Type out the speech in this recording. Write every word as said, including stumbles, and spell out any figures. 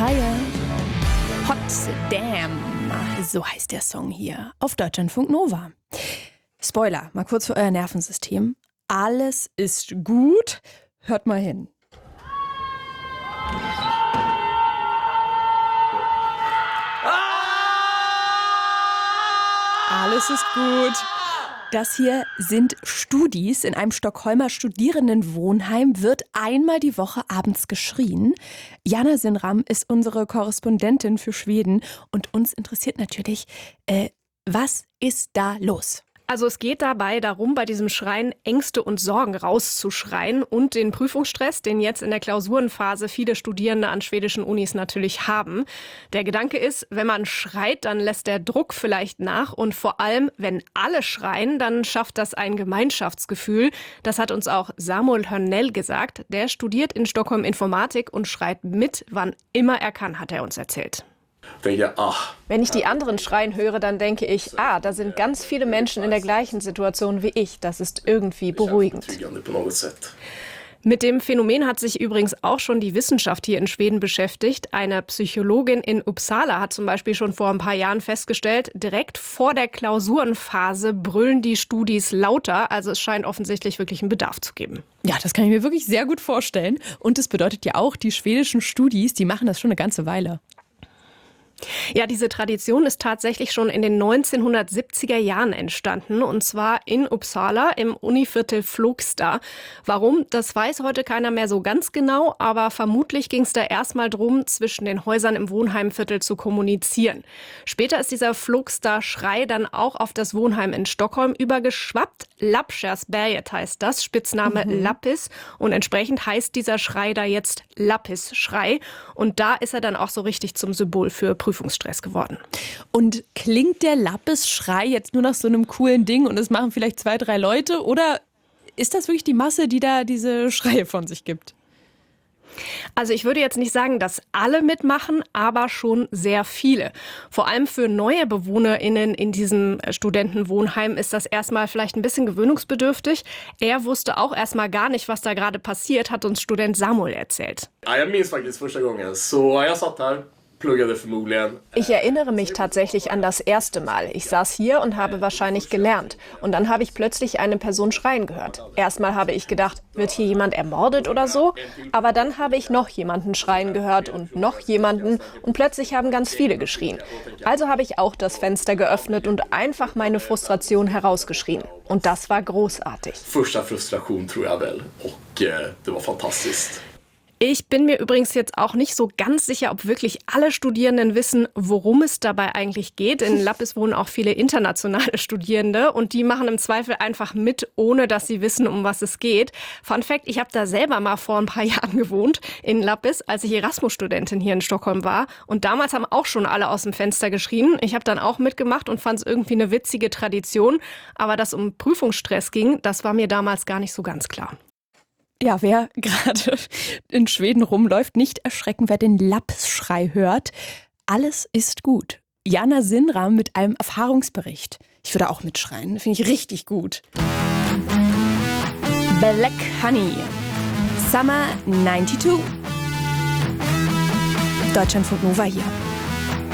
Schreie. Hot Damn, so heißt der Song hier auf Deutschlandfunk Nova. Spoiler, mal kurz für euer Nervensystem. Alles ist gut. Hört mal hin. Alles ist gut. Das hier sind Studis. In einem Stockholmer Studierendenwohnheim wird einmal die Woche abends geschrien. Jana Sinnram ist unsere Korrespondentin für Schweden und uns interessiert natürlich, äh, was ist da los? Also es geht dabei darum, bei diesem Schreien Ängste und Sorgen rauszuschreien und den Prüfungsstress, den jetzt in der Klausurenphase viele Studierende an schwedischen Unis natürlich haben. Der Gedanke ist, wenn man schreit, dann lässt der Druck vielleicht nach und vor allem, wenn alle schreien, dann schafft das ein Gemeinschaftsgefühl. Das hat uns auch Samuel Hörnell gesagt. Der studiert in Stockholm Informatik und schreit mit, wann immer er kann, hat er uns erzählt. Wenn ich die anderen schreien höre, dann denke ich, ah, da sind ganz viele Menschen in der gleichen Situation wie ich. Das ist irgendwie beruhigend. Mit dem Phänomen hat sich übrigens auch schon die Wissenschaft hier in Schweden beschäftigt. Eine Psychologin in Uppsala hat zum Beispiel schon vor ein paar Jahren festgestellt, direkt vor der Klausurenphase brüllen die Studis lauter. Also es scheint offensichtlich wirklich einen Bedarf zu geben. Ja, das kann ich mir wirklich sehr gut vorstellen. Und es bedeutet ja auch, die schwedischen Studis, die machen das schon eine ganze Weile. Ja, diese Tradition ist tatsächlich schon in den neunzehnhundertsiebziger Jahren entstanden, und zwar in Uppsala im Univiertel Flogsta. Warum, das weiß heute keiner mehr so ganz genau, aber vermutlich ging es da erstmal drum, zwischen den Häusern im Wohnheimviertel zu kommunizieren. Später ist dieser Flogsta-Schrei dann auch auf das Wohnheim in Stockholm übergeschwappt. Lappkärrsberget heißt das, Spitzname mhm. Lappis, und entsprechend heißt dieser Schrei da jetzt Lappis-Schrei, und da ist er dann auch so richtig zum Symbol für Prüfungsstress geworden. Und klingt der Lappis-Schrei jetzt nur nach so einem coolen Ding und es machen vielleicht zwei, drei Leute, oder ist das wirklich die Masse, die da diese Schreie von sich gibt? Also ich würde jetzt nicht sagen, dass alle mitmachen, aber schon sehr viele. Vor allem für neue BewohnerInnen in diesem Studentenwohnheim ist das erstmal vielleicht ein bisschen gewöhnungsbedürftig. Er wusste auch erstmal gar nicht, was da gerade passiert, hat uns Student Samuel erzählt. Ja, jag minns faktiskt första gången. Så jag satt här. Ich erinnere mich tatsächlich an das erste Mal. Ich saß hier und habe wahrscheinlich gelernt. Und dann habe ich plötzlich eine Person schreien gehört. Erstmal habe ich gedacht, wird hier jemand ermordet oder so? Aber dann habe ich noch jemanden schreien gehört und noch jemanden. Und plötzlich haben ganz viele geschrien. Also habe ich auch das Fenster geöffnet und einfach meine Frustration herausgeschrien. Und das war großartig. Första frustration tror jag väl. Och det war fantastiskt. Ich bin mir übrigens jetzt auch nicht so ganz sicher, ob wirklich alle Studierenden wissen, worum es dabei eigentlich geht. In Lappis wohnen auch viele internationale Studierende und die machen im Zweifel einfach mit, ohne dass sie wissen, um was es geht. Fun Fact, ich habe da selber mal vor ein paar Jahren gewohnt in Lappis, als ich Erasmus-Studentin hier in Stockholm war. Und damals haben auch schon alle aus dem Fenster geschrien. Ich habe dann auch mitgemacht und fand es irgendwie eine witzige Tradition. Aber dass um Prüfungsstress ging, das war mir damals gar nicht so ganz klar. Ja, wer gerade in Schweden rumläuft, nicht erschrecken, wer den Lappis-Schrei hört. Alles ist gut. Jana Sinnram mit einem Erfahrungsbericht. Ich würde auch mitschreien, finde ich richtig gut. Black Honey, Summer zweiundneunzig. Deutschlandfunk Nova hier.